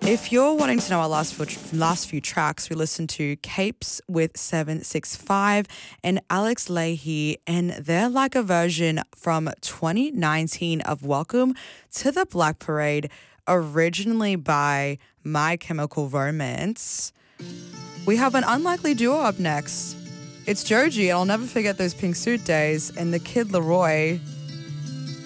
If you're wanting to know our last few tracks, we listened to Capes with 765 and Alex Leahy, and they're like a version from 2019 of Welcome to the Black Parade, originally by My Chemical Romance. We have an unlikely duo up next. It's Joji, and I'll never forget those pink suit days, and the Kid Laroi.